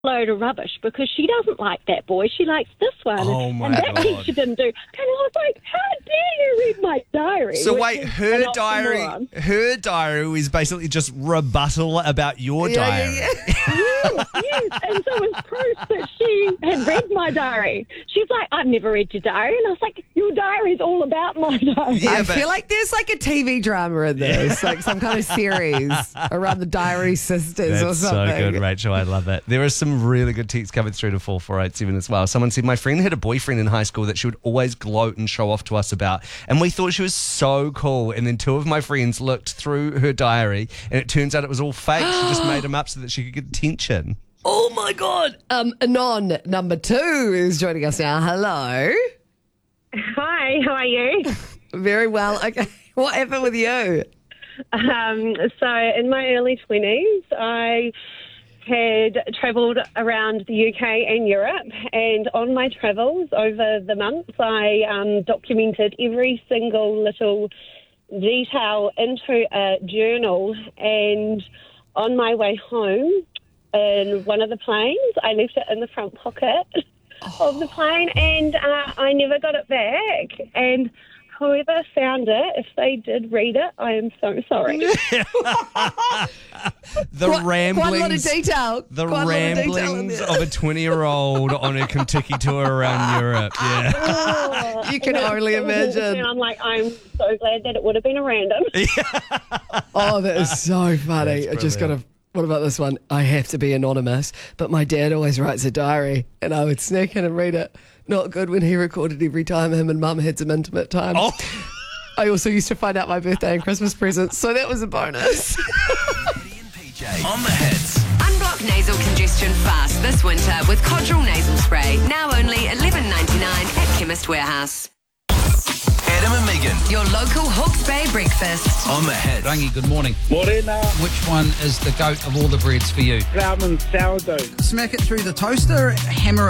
load of rubbish because she doesn't like that boy. She likes this one. Oh, my and that God. thing she didn't do. And I was like, how dare you read my diary? So Which wait, is her an diary is basically just rebuttal about your diary. yes. And so it was proof that she had read my diary. She's like, I've never read your diary. And I was like, your diary's all about my diary. Yeah, I but- feel like there's like a TV drama in this, like some kind of series around the Diary Sisters or That's something. so good, Rachel. I love it. There are some really good texts coming through to 4487 as well. Someone said, my friend had a boyfriend in high school that she would always gloat and show off to us about. And we thought she was so cool. And then two of my friends looked through her diary and it turns out it was all fake. She just made him up so that she could get attention. Oh my God. Anon, number 2, is joining us now. Hello. Hi, how are you? Very well. Okay. What happened with you? So in my early 20s, I had travelled around the UK and Europe, and on my travels over the months, I documented every single little detail into a journal. And on my way home, in one of the planes, I left it in the front pocket of the plane, and I never got it back. And whoever found it, if they did read it, I am so sorry. Ramblings. Quite a lot of detail. The Quite a lot of detail in ramblings there. of a 20-year-old on a Kentucky tour around Europe. Yeah. You can only imagine. And I'm like, I'm so glad that it would have been a random. Oh, that is so funny. That's I just got brilliant. to. What about this one? I have to be anonymous, but my dad always writes a diary, and I would sneak in and read it. Not good when he recorded every time him and Mum had some intimate time. Oh. I also used to find out my birthday and Christmas presents, so that was a bonus. Eddie and PJ on the hits. Unblock nasal congestion fast this winter with Codral Nasal Spray. Now only $11.99 at Chemist Warehouse. Adam and Megan Your local Hawke's Bay breakfast. on the hits. Rangi, good morning. Morena, Which one is the goat of all the breads for you? Ploughman sourdough. Smack it through the toaster, hammer it